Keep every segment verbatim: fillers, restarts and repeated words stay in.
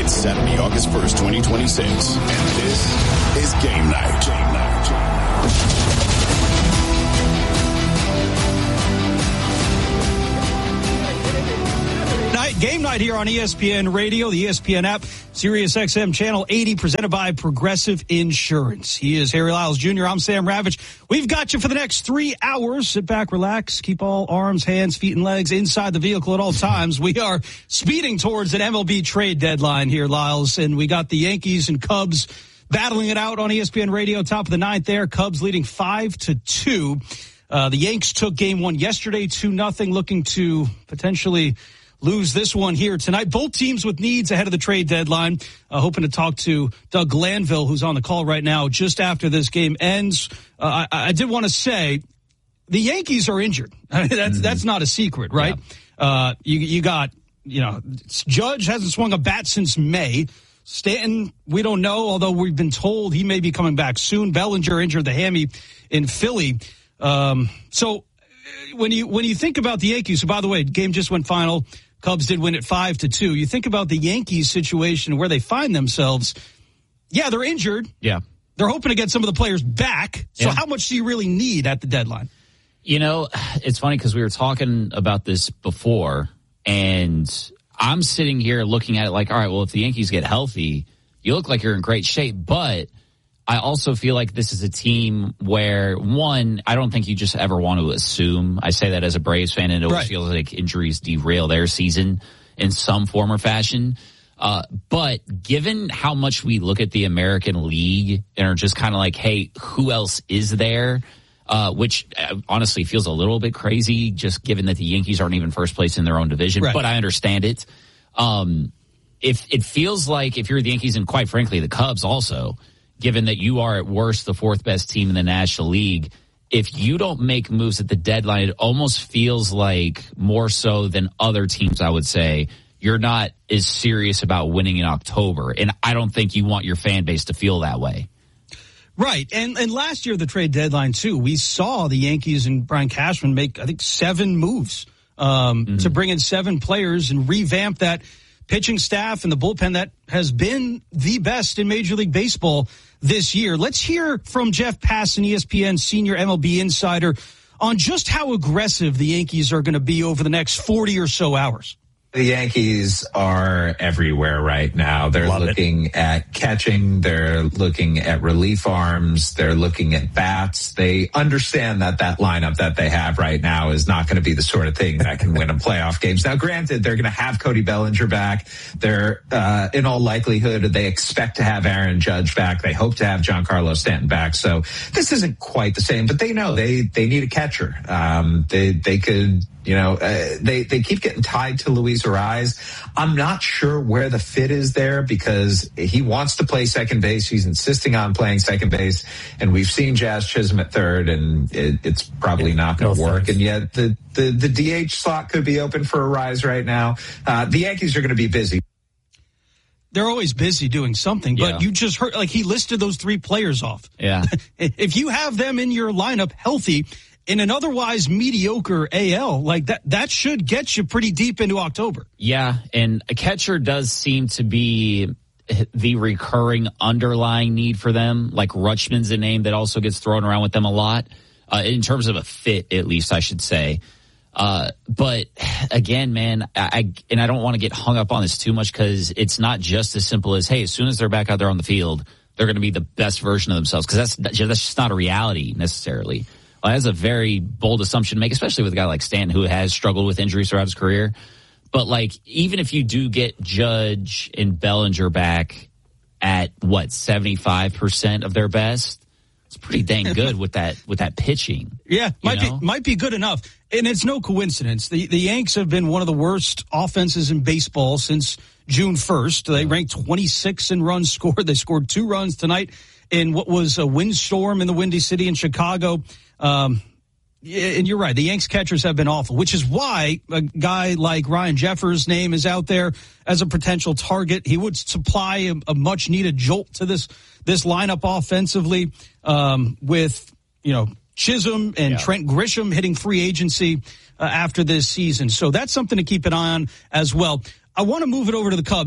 It's Saturday, August first, twenty twenty-six, and this is Game Night. Game Night. Game Night. Game Night here on E S P N Radio, the E S P N app, Sirius X M Channel eighty, presented by Progressive Insurance. He is Harry Lyles Junior I'm Sam Ravitch. We've got you for the next three hours. Sit back, relax, keep all arms, hands, feet, and legs inside the vehicle at all times. We are speeding towards an M L B trade deadline here, Lyles, and we got the Yankees and Cubs battling it out on E S P N Radio, top of the ninth there. Cubs leading five to two. Uh, the Yanks took game one yesterday, two nothing, looking to potentially lose this one here tonight. Both teams with needs ahead of the trade deadline. Uh, hoping to talk to Doug Glanville, who's on the call right now, just after this game ends. Uh, I, I did want to say the Yankees are injured. I mean, that's mm-hmm. that's not a secret, right? Yeah. Uh, you, you got, you know, Judge hasn't swung a bat since May. Stanton, we don't know, although we've been told he may be coming back soon. Bellinger injured the hammy in Philly. Um, so when you when you think about the Yankees, so by the way, game just went final. Cubs did win it five to two. You think about the Yankees situation where they find themselves. Yeah, they're injured. Yeah. They're hoping to get some of the players back. So yeah. how much do you really need at the deadline? You know, it's funny because we were talking about this before, and I'm sitting here looking at it like, all right, well, if the Yankees get healthy, you look like you're in great shape. But I also feel like this is a team where, one, I don't think you just ever want to assume. I say that as a Braves fan, and it always right. feels like injuries derail their season in some form or fashion. Uh, but given how much we look at the American League and are just kind of like, hey, who else is there? Uh, which uh, honestly feels a little bit crazy, just given that the Yankees aren't even first place in their own division. Right. But I understand it. Um, if it feels like if you're the Yankees, and quite frankly, the Cubs also, given that you are at worst the fourth best team in the National League, if you don't make moves at the deadline, it almost feels like more so than other teams, I would say, you're not as serious about winning in October. And I don't think you want your fan base to feel that way. Right. And and last year, the trade deadline, too, we saw the Yankees and Brian Cashman make, I think, seven moves um, mm-hmm. to bring in seven players and revamp that pitching staff and the bullpen that has been the best in Major League Baseball this year. Let's hear from Jeff Passan, E S P N senior M L B insider, on just how aggressive the Yankees are going to be over the next forty or so hours. The Yankees are everywhere right now. They're Love looking it. at catching. They're looking at relief arms. They're looking at bats. They understand that that lineup that they have right now is not going to be the sort of thing that can win them playoff games. Now, granted, they're going to have Cody Bellinger back. They're, uh, in all likelihood, they expect to have Aaron Judge back. They hope to have Giancarlo Stanton back. So this isn't quite the same, but they know they, they need a catcher. Um, they, they could, You know, uh, they, they keep getting tied to Luis Arraez. I'm not sure where the fit is there because he wants to play second base. He's insisting on playing second base. And we've seen Jazz Chisholm at third, and it, it's probably yeah, not going to no work. Thanks. And yet the, the, the D H slot could be open for Arraez right now. Uh, the Yankees are going to be busy. They're always busy doing something, but yeah. you just heard, like, he listed those three players off. Yeah. If you have them in your lineup healthy, in an otherwise mediocre A L, like that, that should get you pretty deep into October. Yeah, and a catcher does seem to be the recurring underlying need for them. Like Rutschman's a name that also gets thrown around with them a lot, uh, in terms of a fit, at least I should say. Uh, but again, man, I, and I don't want to get hung up on this too much because it's not just as simple as, hey, as soon as they're back out there on the field, they're going to be the best version of themselves, because that's, that's just not a reality necessarily. Well, that's a very bold assumption to make, especially with a guy like Stanton, who has struggled with injuries throughout his career. But, like, even if you do get Judge and Bellinger back at, what, seventy-five percent of their best, it's pretty dang good with that with that pitching. Yeah, might know? be might be good enough. And it's no coincidence. The, the Yanks have been one of the worst offenses in baseball since June first. They ranked twenty-sixth in runs scored. They scored two runs tonight in what was a windstorm in the Windy City in Chicago. Um, and you're right, the Yanks catchers have been awful, which is why a guy like Ryan Jeffers' name is out there as a potential target. He would supply a, a much needed jolt to this this lineup offensively, um, with, you know, Chisholm and yeah. Trent Grisham hitting free agency uh, after this season. So that's something to keep an eye on as well. I want to move it over to the Cubs.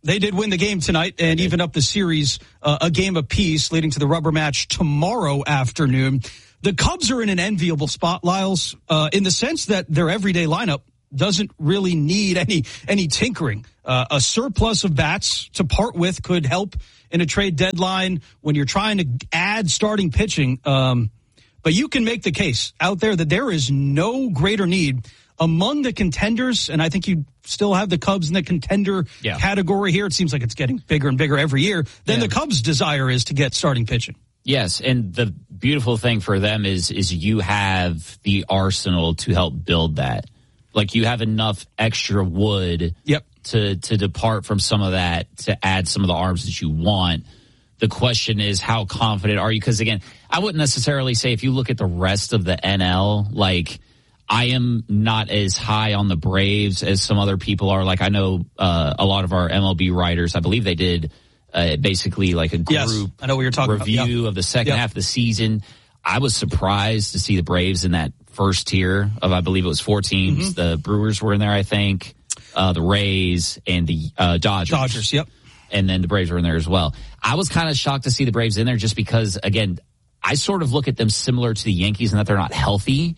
they did win the game tonight and even up the series uh, a game apiece, leading to the rubber match tomorrow afternoon. The Cubs are in an enviable spot, Lyles, uh, in the sense that their everyday lineup doesn't really need any any tinkering. Uh, a surplus of bats to part with could help in a trade deadline when you're trying to add starting pitching. Um, but you can make the case out there that there is no greater need among the contenders, and I think you still have the Cubs in the contender yeah. category here. It seems like it's getting bigger and bigger every year. Then yeah. the Cubs' desire is to get starting pitching. Yes, and the beautiful thing for them is is you have the arsenal to help build that. Like, you have enough extra wood yep. to to depart from some of that, to add some of the arms that you want. The question is, how confident are you? Because, again, I wouldn't necessarily say if you look at the rest of the N L, like, I am not as high on the Braves as some other people are. Like, I know uh, a lot of our M L B writers, I believe they did uh, basically like a group yes, I know what you're talking review about. Yep. of the second yep. half of the season. I was surprised to see the Braves in that first tier of, I believe it was four teams. Mm-hmm. The Brewers were in there, I think, uh, the Rays and the uh, Dodgers. Dodgers, yep. And then the Braves were in there as well. I was kind of shocked to see the Braves in there just because, again, I sort of look at them similar to the Yankees in that they're not healthy.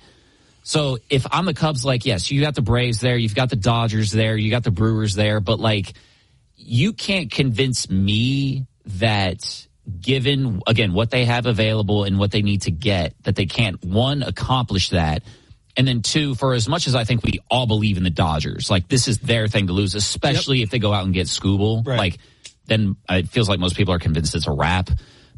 So if I'm the Cubs, like, yes, you got the Braves there, you've got the Dodgers there, you got the Brewers there, but, like, you can't convince me that given, again, what they have available and what they need to get, that they can't, one, accomplish that, and then two, for as much as I think we all believe in the Dodgers, like, this is their thing to lose, especially yep. if they go out and get Skubal, right. like, then it feels like most people are convinced it's a wrap.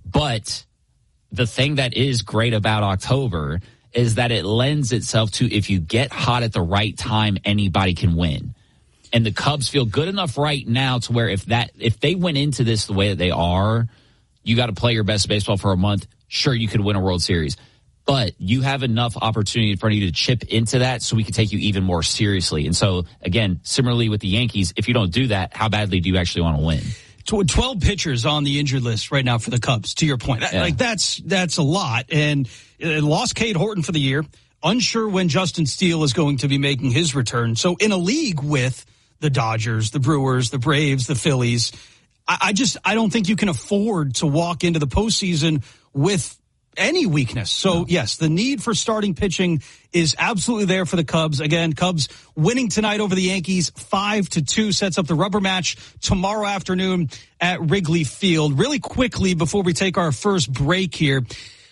But the thing that is great about October is that it lends itself to, if you get hot at the right time, anybody can win. And the Cubs feel good enough right now to where if that if they went into this the way that they are, you got to play your best baseball for a month. Sure, you could win a World Series. But you have enough opportunity in front of you to chip into that so we can take you even more seriously. And so, again, similarly with the Yankees, if you don't do that, how badly do you actually want to win? twelve pitchers on the injured list right now for the Cubs, to your point. Yeah. Like, that's that's a lot. And uh, lost Cade Horton for the year. Unsure when Justin Steele is going to be making his return. So in a league with the Dodgers, the Brewers, the Braves, the Phillies, I, I just I don't think you can afford to walk into the postseason with any weakness. So, no. yes, the need for starting pitching is absolutely there for the Cubs. Again, Cubs winning tonight over the Yankees, five to two, sets up the rubber match tomorrow afternoon at Wrigley Field. Really quickly, before we take our first break here,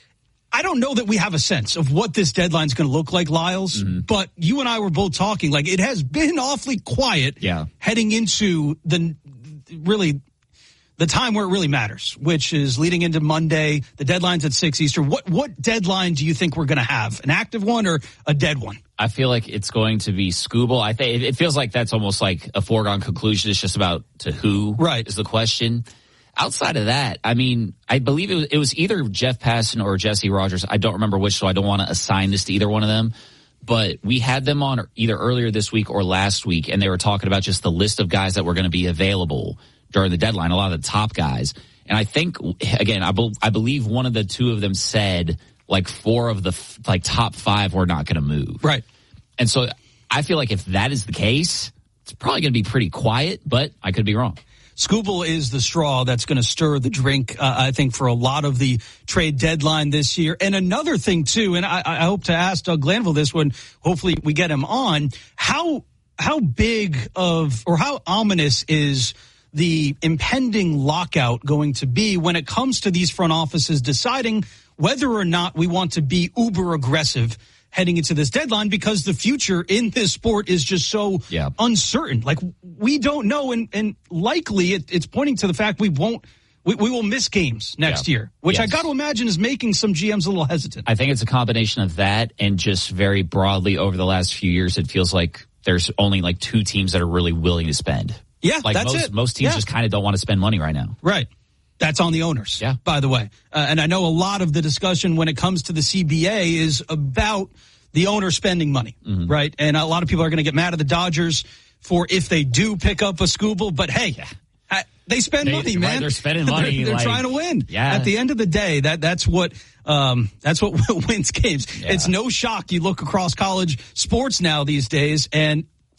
I don't know that we have a sense of what this deadline is going to look like, Lyles, mm-hmm. but you and I were both talking, like, it has been awfully quiet yeah. heading into the really the time where it really matters, which is leading into Monday. The deadline's at six Eastern. What what deadline do you think we're going to have? An active one or a dead one? I feel like it's going to be Skubal. I think it feels like that's almost like a foregone conclusion. It's just about to who right. is the question. Outside of that, I mean, I believe it was, it was either Jeff Passan or Jesse Rogers. I don't remember which, so I don't want to assign this to either one of them. But we had them on either earlier this week or last week, and they were talking about just the list of guys that were going to be available during the deadline, a lot of the top guys. And I think, again, I, be, I believe one of the two of them said, like, four of the, like, top five were not going to move. Right. And so I feel like if that is the case, it's probably going to be pretty quiet, but I could be wrong. Skubal is the straw that's going to stir the drink, uh, I think, for a lot of the trade deadline this year. And another thing, too, and I, I hope to ask Doug Glanville this one, hopefully we get him on, how how big of, or how ominous is the impending lockout going to be when it comes to these front offices deciding whether or not we want to be uber aggressive heading into this deadline, because the future in this sport is just so yeah. uncertain. Like, we don't know, and, and likely it, it's pointing to the fact we won't, we, we will miss games next yeah. year, which yes. I got to imagine is making some G Ms a little hesitant. I think it's a combination of that and just very broadly over the last few years, it feels like there's only like two teams that are really willing to spend. Yeah, like that's most, it. Most teams yeah. just kind of don't want to spend money right now. Right. That's on the owners, yeah. by the way. Uh, and I know a lot of the discussion when it comes to the C B A is about the owner spending money, mm-hmm. right? And a lot of people are going to get mad at the Dodgers for if they do pick up a Skubal, but hey, yeah. I, they spend they, money, man. Right, they're spending money. they're they're like, trying to win. Yeah. At the end of the day, that that's what um, that's what wins games. Yeah. It's no shock you look across college sports now these days, and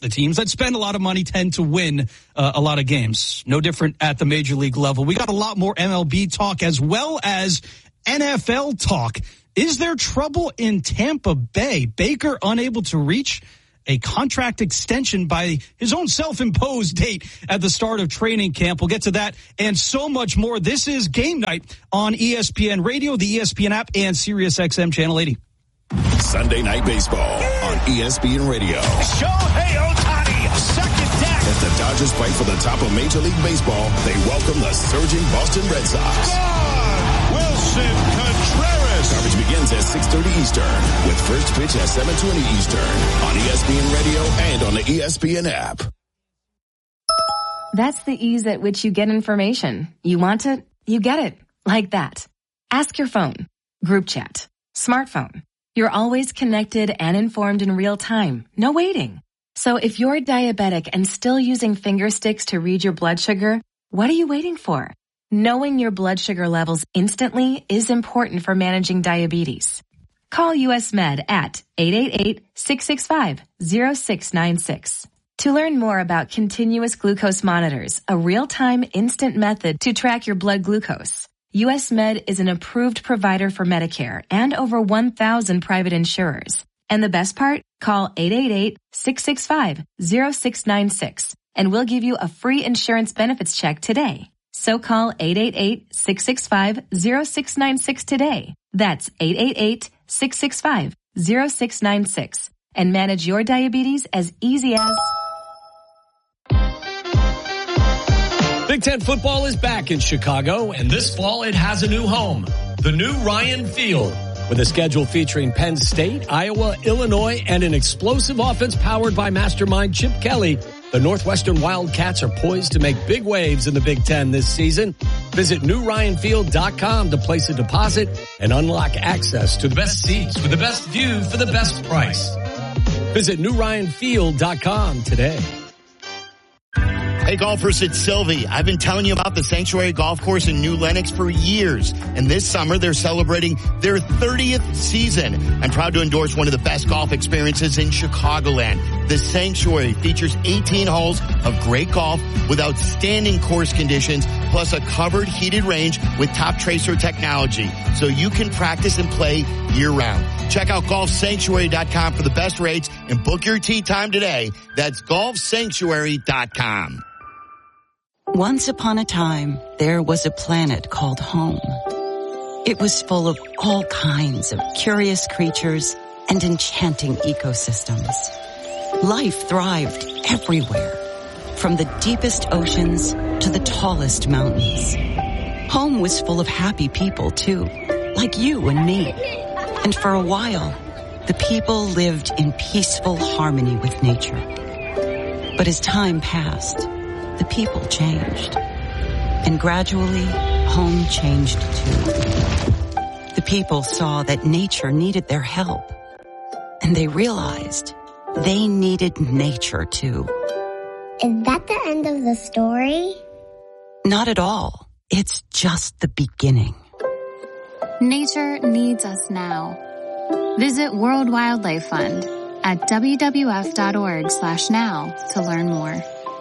the teams that spend a lot of money tend to win uh, a lot of games. No different at the major league level. We got a lot more M L B talk as well as N F L talk. Is there trouble in Tampa Bay? Baker unable to reach a contract extension by his own self-imposed date at the start of training camp. We'll get to that and so much more. This is Game Night on E S P N Radio, the E S P N app, and Sirius X M Channel eighty. Sunday Night Baseball on E S P N Radio. Shohei Ohtani, second deck. As the Dodgers fight for the top of Major League Baseball, they welcome the surging Boston Red Sox. God, Wilson Contreras. Coverage begins at six thirty Eastern with first pitch at seven twenty Eastern on E S P N Radio and on the E S P N app. That's the ease at which you get information. You want it, you get it. Like that. Ask your phone. Group chat. Smartphone. You're always connected and informed in real time. No waiting. So if you're diabetic and still using finger sticks to read your blood sugar, what are you waiting for? Knowing your blood sugar levels instantly is important for managing diabetes. Call U S Med at eight eight eight, six six five, zero six nine six. To learn more about continuous glucose monitors, a real-time instant method to track your blood glucose, U S Med is an approved provider for Medicare and over one thousand private insurers. And the best part? Call eight eight eight, six six five, zero six nine six and we'll give you a free insurance benefits check today. So call eight eight eight, six six five, zero six nine six today. That's eight eight eight, six six five, zero six nine six and manage your diabetes as easy as... Big Ten football is back in Chicago, and this fall it has a new home, the new Ryan Field. With a schedule featuring Penn State, Iowa, Illinois, and an explosive offense powered by mastermind Chip Kelly, the Northwestern Wildcats are poised to make big waves in the Big Ten this season. Visit new ryan field dot com to place a deposit and unlock access to the best seats with the best view for the best price. Visit new ryan field dot com today. Hey golfers, it's Sylvie. I've been telling you about the Sanctuary Golf Course in New Lenox for years. And this summer, they're celebrating their thirtieth season. I'm proud to endorse one of the best golf experiences in Chicagoland. The Sanctuary features eighteen holes of great golf with outstanding course conditions, plus a covered heated range with top tracer technology. So you can practice and play year-round. Check out golf sanctuary dot com for the best rates and book your tee time today. That's golf sanctuary dot com. Once upon a time, there was a planet called home. It was full of all kinds of curious creatures and enchanting ecosystems. Life thrived everywhere, from the deepest oceans to the tallest mountains. Home was full of happy people, too, like you and me. And for a while, the people lived in peaceful harmony with nature. But as time passed, the people changed. And gradually, home changed too. The people saw that nature needed their help. And they realized they needed nature too. Is that the end of the story? Not at all. It's just the beginning. Nature needs us now. Visit World Wildlife Fund at w w f dot org slash now to learn more.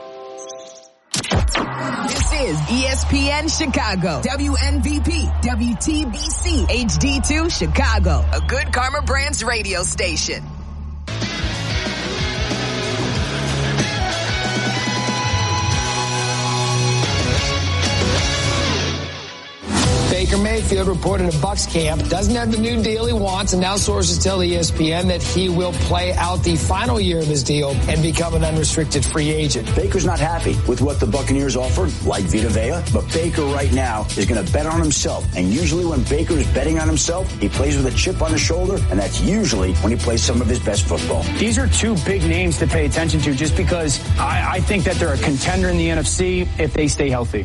This is E S P N Chicago, W N V P, W T B C, H D two Chicago, a Good Karma Brands radio station. Baker Mayfield reported at Bucs camp doesn't have the new deal he wants, and now sources tell E S P N that he will play out the final year of his deal and become an unrestricted free agent. Baker's not happy with what the Buccaneers offered, like Vita Vea, but Baker right now is going to bet on himself. And usually when Baker is betting on himself, he plays with a chip on his shoulder, and that's usually when he plays some of his best football. These are two big names to pay attention to just because I, I think that they're a contender in the N F C if they stay healthy.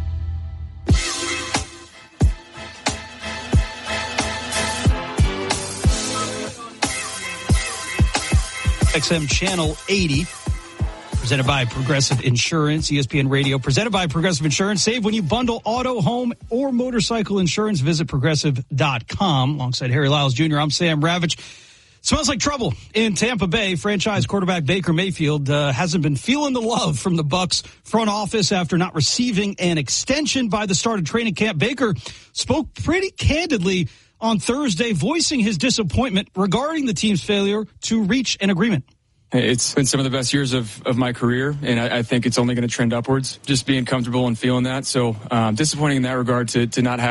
X M Channel eighty, presented by Progressive Insurance. E S P N Radio, presented by Progressive Insurance. Save when you bundle auto, home, or motorcycle insurance. Visit progressive dot com. Alongside Harry Lyles Junior, I'm Sam Ravitch. Smells like trouble in Tampa Bay. Franchise quarterback Baker Mayfield uh, hasn't been feeling the love from the Bucs front office after not receiving an extension by the start of training camp. Baker spoke pretty candidly on Thursday, voicing his disappointment regarding the team's failure to reach an agreement. It's been some of the best years of, of my career, and I, I think it's only going to trend upwards, just being comfortable and feeling that. So um, disappointing in that regard to, to not have